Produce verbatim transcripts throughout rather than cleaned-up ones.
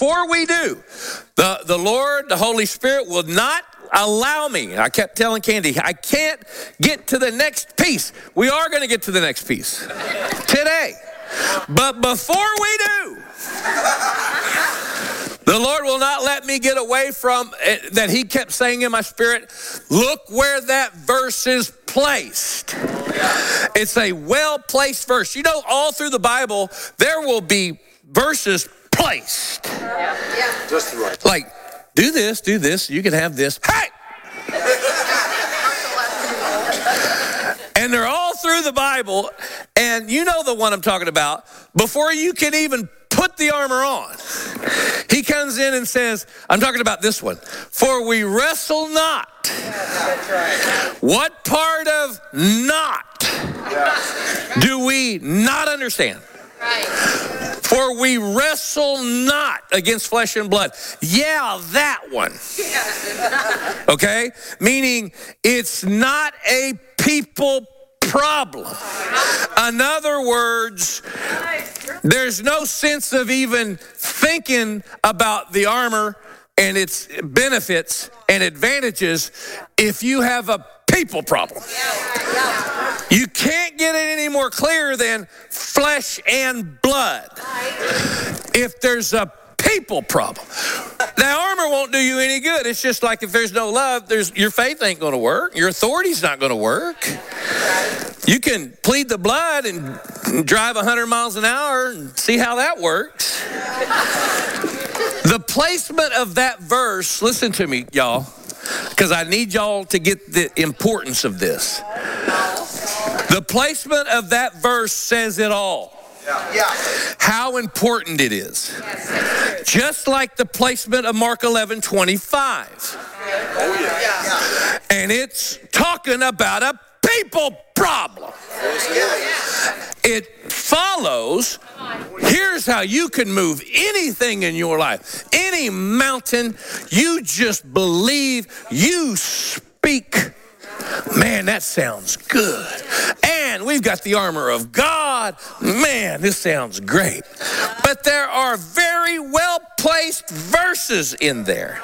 before we do, the, the Lord, the Holy Spirit will not allow me. I kept telling Candy, I can't get to the next piece. We are going to get to the next piece today. But before we do, the Lord will not let me get away from it, that he kept saying in my spirit, look where that verse is placed. It's a well-placed verse. You know, all through the Bible, there will be verses placed. Yeah. Yeah. Just right. Like, do this, do this, you can have this. Hey! And they're all through the Bible, and you know the one I'm talking about. Before you can even put the armor on, he comes in and says, I'm talking about this one. For we wrestle not. Yeah, that's right. What part of not do we not understand? Right. For we wrestle not against flesh and blood. Yeah, that one. Okay? Meaning it's not a people problem. In other words, there's no sense of even thinking about the armor and its benefits and advantages if you have a people problem. You can't get it any more clear than flesh and blood. If there's a people problem, the armor won't do you any good. It's just like if there's no love, there's your faith ain't going to work. Your authority's not going to work. You can plead the blood and drive one hundred miles an hour and see how that works. The placement of that verse, listen to me, y'all, because I need y'all to get the importance of this. The placement of that verse says it all. Yeah. Yeah. How important it is. Just like the placement of Mark eleven twenty-five. Oh, yeah. Yeah. And it's talking about a people problem. It follows, here's how you can move anything in your life. Any mountain, you just believe, you speak. Man, that sounds good. And we've got the armor of God. Man, this sounds great. But there are very well-placed verses in there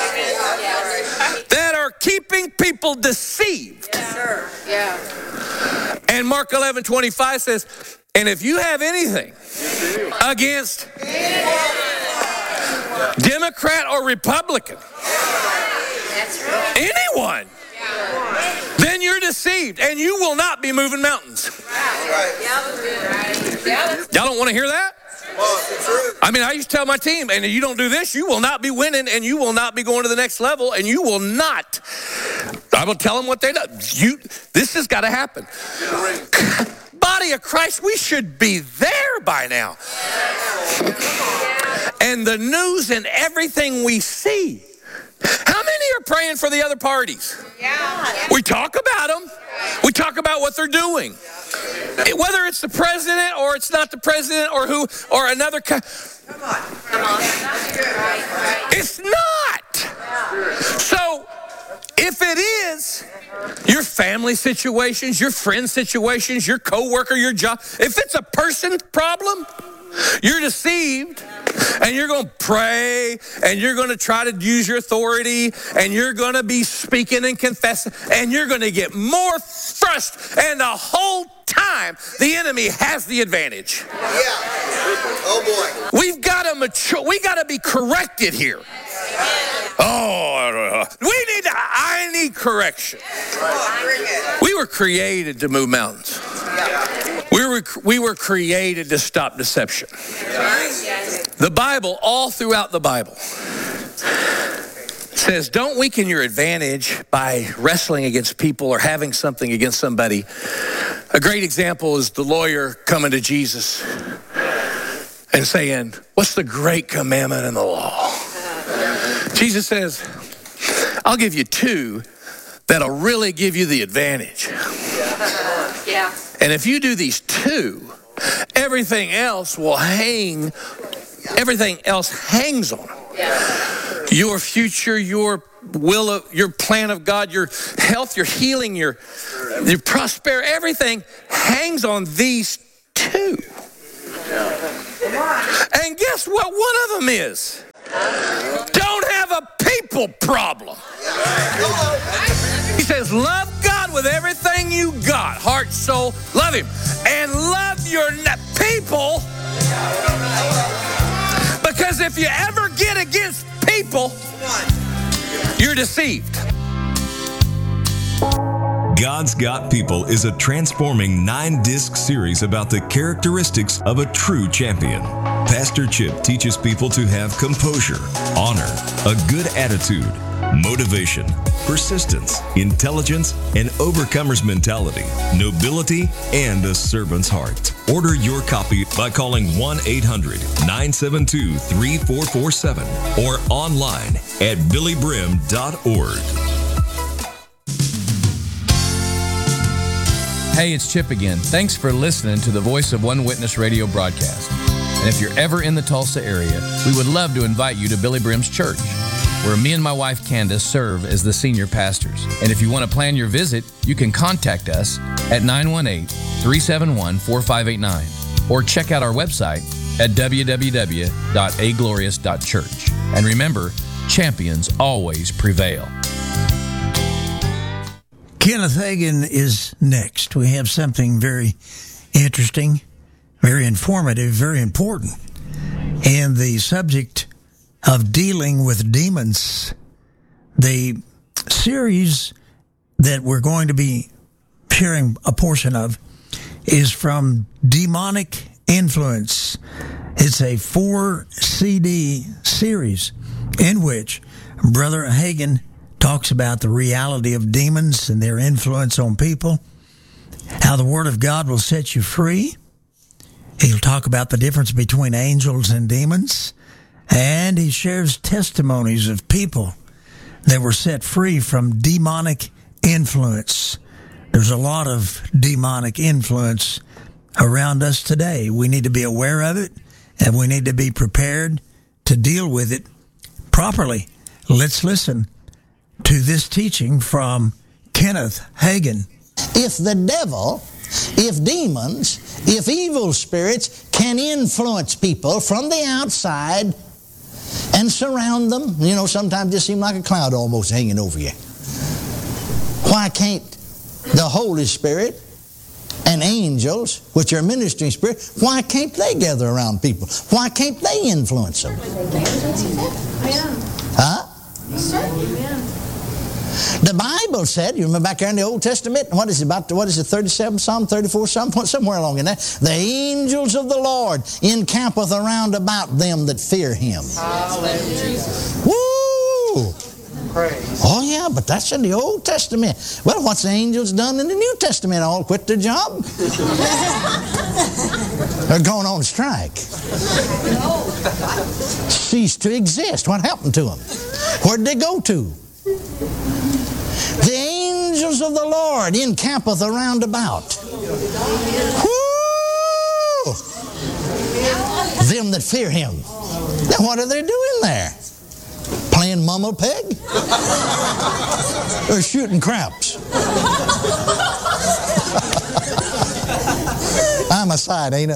that are keeping people deceived. Yes, sir. Yeah. And Mark eleven twenty-five says, and if you have anything against Democrat or Republican, That's right. anyone, then you're deceived, and you will not be moving mountains. Y'all don't want to hear that? I mean, I used to tell my team, and if you don't do this, you will not be winning, and you will not be going to the next level, and you will not. I will tell them what they do. You, this has got to happen. Body of Christ, we should be there by now. And the news and everything we see. How many are praying for the other parties? Yeah. We talk about them. We talk about what they're doing. Whether it's the president or it's not the president or who or another. Co- Come on. Come on. Right, right. it's not. So if it is, your family situations, your friend situations, your coworker, your job, if it's a person problem, you're deceived. And you're going to pray, and you're going to try to use your authority, and you're going to be speaking and confessing, and you're going to get more frustrated. And the whole time, the enemy has the advantage. Yeah. Oh, boy. We've got to mature. We got to be corrected here. Oh, we need. To, I need correction. We were created to move mountains. We were we were created to stop deception. The Bible, all throughout the Bible, says, don't weaken your advantage by wrestling against people or having something against somebody. A great example is the lawyer coming to Jesus and saying, what's the great commandment in the law? Jesus says, I'll give you two that'll really give you the advantage. Yeah. And if you do these two, everything else will hang, everything else hangs on them. Yeah. Your future, your will, of, your plan of God, your health, your healing, your, your prosperity, everything hangs on these two. And guess what one of them is? Don't have a people problem. He says, love God with everything you got, heart, soul, love Him. And love your people, because if you ever get against people, you're deceived. God's Got People is a transforming nine-disc series about the characteristics of a true champion. Pastor Chip teaches people to have composure, honor, a good attitude, motivation, persistence, intelligence, an overcomer's mentality, nobility, and a servant's heart. Order your copy by calling one eight hundred nine seven two three four four seven or online at billy brim dot org. Hey, it's Chip again. Thanks for listening to the Voice of One Witness radio broadcast. And if you're ever in the Tulsa area, we would love to invite you to Billy Brim's church, where me and my wife Candace serve as the senior pastors. And if you want to plan your visit, you can contact us at nine one eight, three seven one, four five eight nine or check out our website at w w w dot a glorious dot church. And remember, champions always prevail. Kenneth Hagin is next. We have something very interesting, very informative, very important, and the subject of dealing with demons. The series that we're going to be sharing a portion of is from Demonic Influence. It's a four C D series in which Brother Hagin talks about the reality of demons and their influence on people, how the Word of God will set you free. He'll talk about the difference between angels and demons, and he shares testimonies of people that were set free from demonic influence. There's a lot of demonic influence around us today. We need to be aware of it, and we need to be prepared to deal with it properly. Let's listen to this teaching from Kenneth Hagin. If the devil, if demons, if evil spirits can influence people from the outside and surround them, you know, sometimes just seem like a cloud almost hanging over you. Why can't the Holy Spirit and angels, which are ministering spirits, why can't they gather around people? Why can't they influence them? Huh? The Bible said, you remember back there in the Old Testament, what is it about, what is it, thirty-seven, Psalm thirty-four, somewhere along in there, the angels of the Lord encampeth around about them that fear Him. Woo! Oh yeah, but that's in the Old Testament. Well, what's the angels done in the New Testament? All quit their job? They're going on strike. Ceased to exist. What happened to them? Where'd they go to? The angels of the Lord encampeth around about. Woo! Them that fear Him. Now what are they doing there? Playing mama peg? Or shooting craps? I'm aside, ain't it?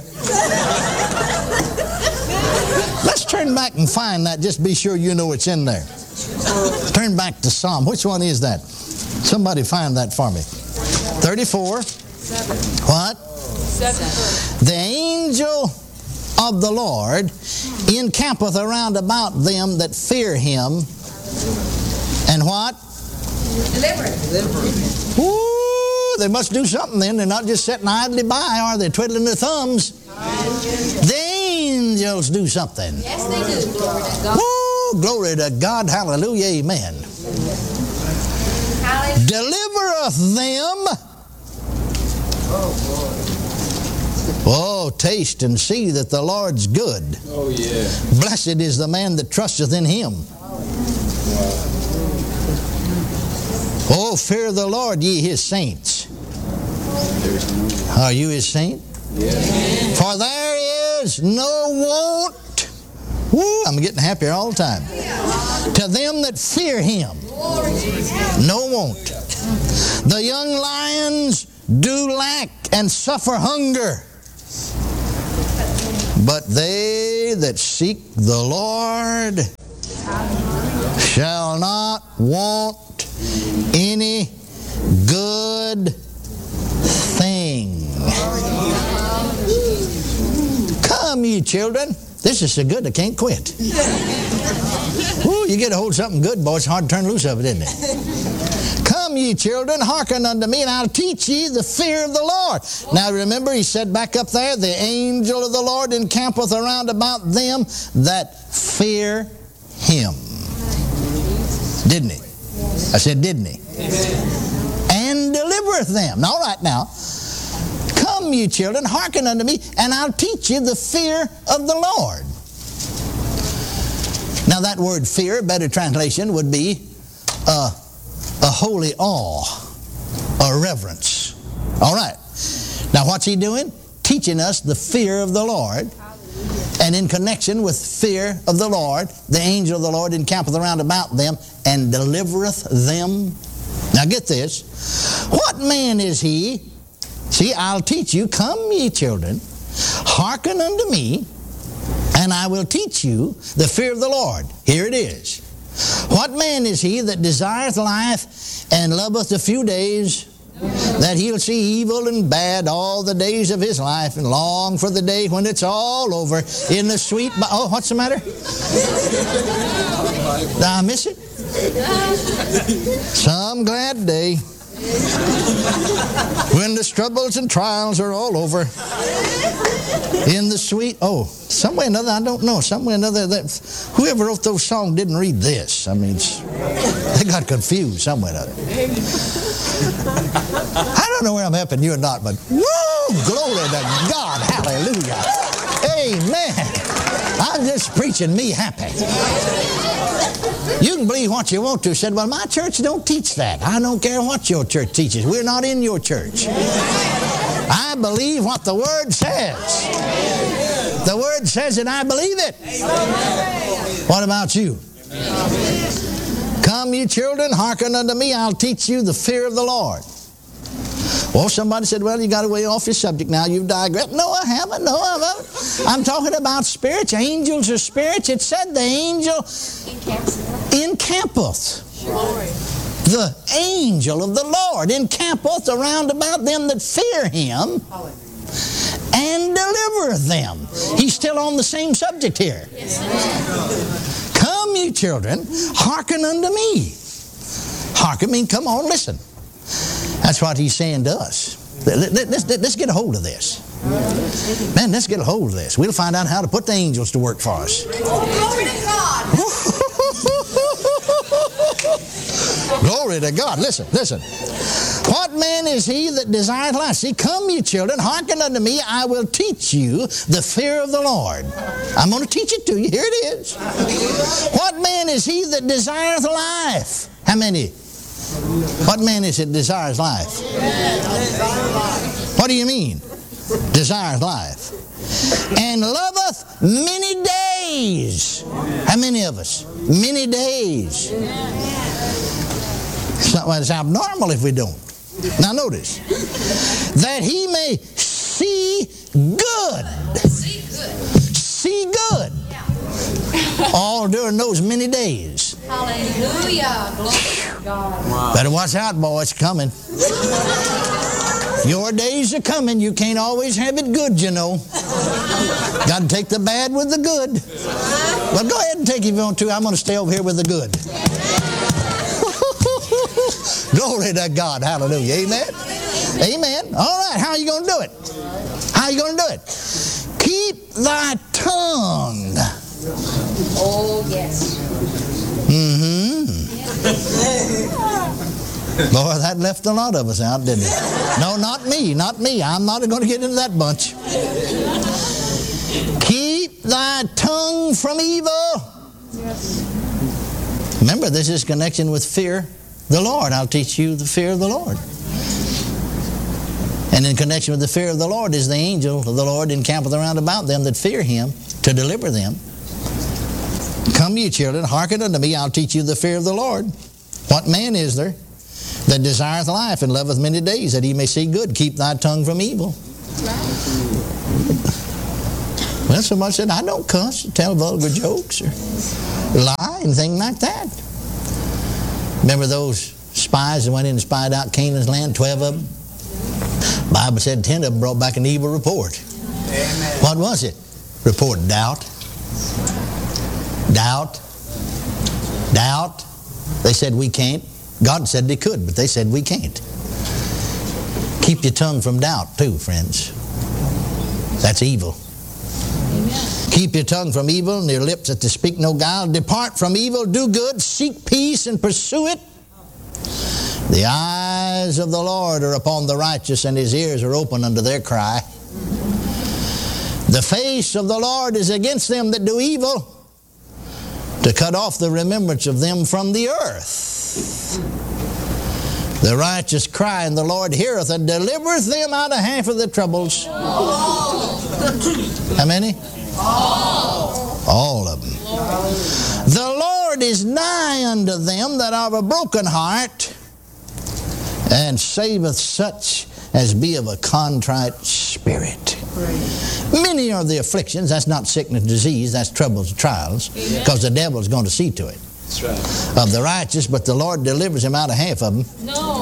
Let's turn back and find that. Just be sure you know it's in there. Turn back to Psalm. Which one is that? Somebody find that for me. thirty-four. What? The angel of the Lord encampeth around about them that fear Him. And what? Deliverance. Woo! They must do something then. They're not just sitting idly by, are they? Twiddling their thumbs. The angels do something. Yes, they do. Glory to God. Woo! Glory to God. Hallelujah. Amen. Hallelujah. Delivereth them. Oh, taste and see that the Lord's good. Oh, yeah. Blessed is the man that trusteth in Him. Oh, fear the Lord, ye His saints. Are you His saint? Yes. For there is no want. Woo, I'm getting happier all the time. To them that fear Him. No want. The young lions do lack and suffer hunger. But they that seek the Lord shall not want any good thing. Come, ye children. This is so good I can't quit. Ooh, you get a hold of something good, boy, it's hard to turn loose of it, isn't it? Come, ye children, hearken unto me, and I'll teach ye the fear of the Lord. Now remember, he said back up there, the angel of the Lord encampeth around about them that fear him. Didn't he? I said, didn't he? And delivereth them. All right now. Come, ye children, hearken unto me, and I'll teach you the fear of the Lord. Now that word fear, better translation, would be uh, a holy awe or reverence. All right. Now what's he doing? Teaching us the fear of the Lord. And in connection with fear of the Lord, the angel of the Lord encampeth around about them and delivereth them. Now get this. What man is he? See, I'll teach you. Come, ye children, hearken unto me, and I will teach you the fear of the Lord. Here it is. What man is he that desireth life and loveth a few days, that he'll see evil and bad all the days of his life, and long for the day when it's all over in the sweet... Oh, what's the matter? Did I miss it? Some glad day when the troubles and trials are all over in the sweet... Oh, some way or another, I don't know. Some way or another, that, whoever wrote those songs didn't read this. I mean, they got confused some way or another. I don't know where I'm helping you or not, but woo! Glory to God. Hallelujah. Amen. I'm just preaching me happy. You can believe what you want to. Said, well, my church don't teach that. I don't care what your church teaches. We're not in your church. I believe what the Word says. The Word says it, I believe it. What about you? Come, you children, hearken unto me, I'll teach you the fear of the Lord. Well, somebody said, well, you got away off your subject now. You've digressed. No, I haven't. No, I haven't. I'm talking about spirits. Angels are spirits. It said the angel encampeth. The angel of the Lord encampeth around about them that fear him and delivereth them. He's still on the same subject here. Come, you children, hearken unto me. Hearken means come on, listen. That's what he's saying to us. Let's, let's get a hold of this. Man, let's get a hold of this. We'll find out how to put the angels to work for us. Glory to God. Glory to God. Listen, listen. What man is he that desireth life? See, come, ye children, hearken unto me. I will teach you the fear of the Lord. I'm going to teach it to you. Here it is. What man is he that desireth life? How many? What man is it that desires life? What do you mean? Desires life. And loveth many days. How many of us? Many days. It's not, well, it's abnormal if we don't. Now notice. That he may see good. See good. All during those many days. Hallelujah. Glory to God. Wow. Better watch out, boy. It's coming. Your days are coming. You can't always have it good, you know. Got to take the bad with the good. Well, go ahead and take it if you want to. I'm going to stay over here with the good. Glory to God. Hallelujah. Amen. Amen. All right. How are you going to do it? How are you going to do it? Keep thy tongue. Oh, yes. Mm-hmm. Boy, that left a lot of us out, didn't it? No, not me. Not me. I'm not going to get into that bunch. Keep thy tongue from evil. Yes. Remember, this is connection with fear the Lord. I'll teach you the fear of the Lord. And in connection with the fear of the Lord is the angel of the Lord encampeth around about them that fear him to deliver them. Come, ye children, hearken unto me, I'll teach you the fear of the Lord. What man is there that desireth life and loveth many days, that he may see good? Keep thy tongue from evil. Well, somebody said, I don't cuss, tell vulgar jokes, or lie, anything like that. Remember those spies that went in and spied out Canaan's land, twelve of them? The Bible said ten of them brought back an evil report. Amen. What was it? Report doubt. Doubt. Doubt. They said we can't. God said they could, but they said we can't. Keep your tongue from doubt too, friends. That's evil. Amen. Keep your tongue from evil and your lips that to speak no guile. Depart from evil, do good, seek peace and pursue it. The eyes of the Lord are upon the righteous, and His ears are open unto their cry. The face of the Lord is against them that do evil, to cut off the remembrance of them from the earth. The righteous cry, and the Lord heareth, and delivereth them out of half of the troubles. How many? All. All of them. The Lord is nigh unto them that are of a broken heart, and saveth such as be of a contrite spirit. Many are the afflictions. That's not sickness, disease. That's troubles, trials, because the devil is going to see to it. That's right. Of the righteous, but the Lord delivers him out of half of them. No.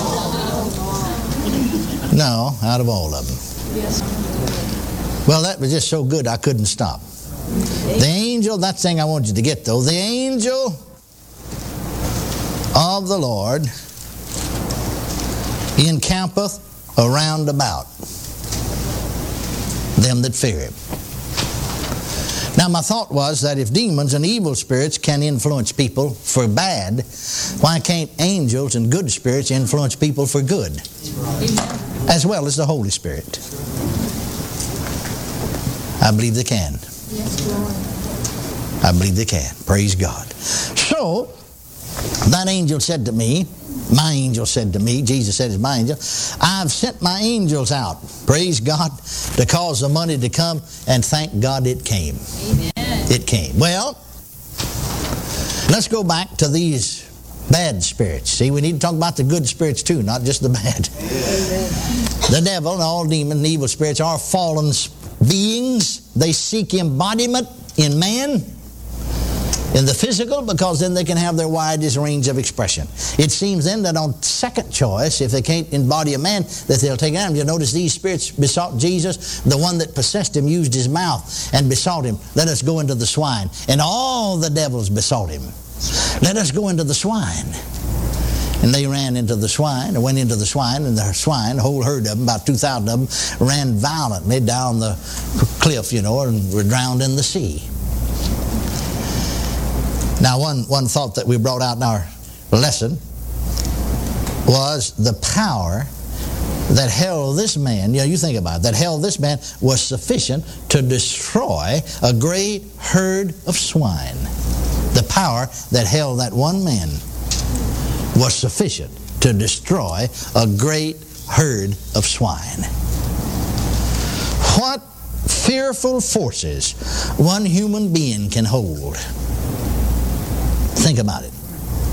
No, out of all of them. Yes. Well, that was just so good I couldn't stop. The angel, that thing I want you to get though, the angel of the Lord encampeth around about them that fear Him. Now my thought was that if demons and evil spirits can influence people for bad, why can't angels and good spirits influence people for good? As well as the Holy Spirit. I believe they can. Yes, Lord. I believe they can. Praise God. So, that angel said to me, my angel said to me, Jesus said it's my angel, I've sent my angels out, praise God, to cause the money to come, and thank God it came. Amen. It came. Well, let's go back to these bad spirits. See, we need to talk about the good spirits too, not just the bad. Amen. The devil and all demons and evil spirits are fallen beings. They seek embodiment in man, in the physical, because then they can have their widest range of expression. It seems then that on second choice, if they can't embody a man, that they'll take an animal. You notice these spirits besought Jesus. The one that possessed him used his mouth and besought him, let us go into the swine. And all the devils besought him, let us go into the swine. And they ran into the swine, or went into the swine, and the swine, a whole herd of them, about two thousand of them, ran violently down the cliff, you know, and were drowned in the sea. Now, one, one thought that we brought out in our lesson was the power that held this man, you know, you think about it, that held this man was sufficient to destroy a great herd of swine. The power that held that one man was sufficient to destroy a great herd of swine. What fearful forces one human being can hold. Think about it.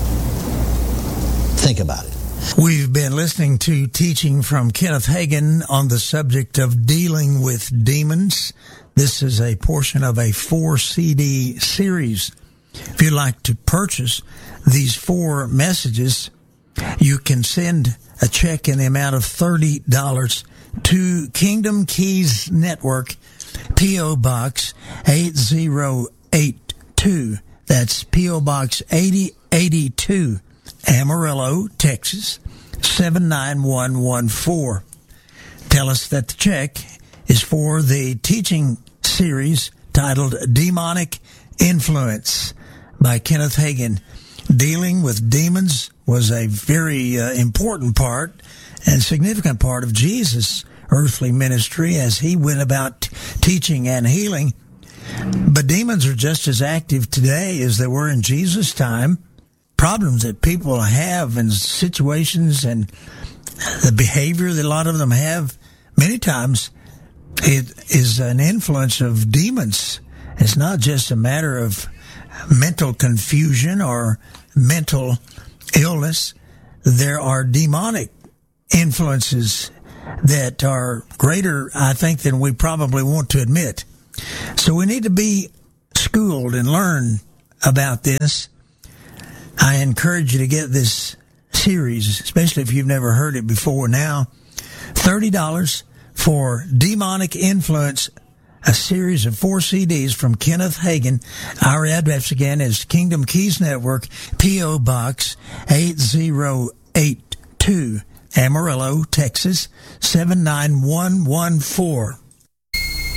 Think about it. We've been listening to teaching from Kenneth Hagin on the subject of dealing with demons. This is a portion of a four C D series. If you'd like to purchase these four messages, you can send a check in the amount of thirty dollars to Kingdom Keys Network, P O. Box eight zero eight two. That's P O. Box eighty eighty-two, Amarillo, Texas, seven nine one one four. Tell us that the check is for the teaching series titled Demonic Influence by Kenneth Hagin. Dealing with demons was a very uh, important part and significant part of Jesus' earthly ministry as he went about t- teaching and healing. But demons are just as active today as they were in Jesus' time. Problems that people have and situations and the behavior that a lot of them have, many times it is an influence of demons. It's not just a matter of mental confusion or mental illness. There are demonic influences that are greater, I think, than we probably want to admit. So we need to be schooled and learn about this, I encourage you to get this series, especially if you've never heard it before now. thirty dollars for Demonic Influence, a series of four C Ds from Kenneth Hagin. Our address again is Kingdom Keys Network, P O. Box eight zero eight two, Amarillo, Texas seven nine one one four.